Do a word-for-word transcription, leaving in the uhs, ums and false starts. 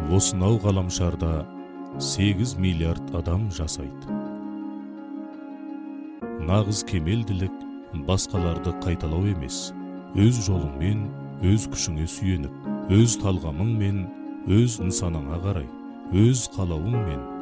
осынау ғаламшарда сегіз миллиард адам жасайды. Нағыз кемелділік басқаларды қайталау емес, өз жолыңмен, өз күшіңе сүйеніп, өз талғамыңмен, өз нысанаңа қарай, өз қалауыңмен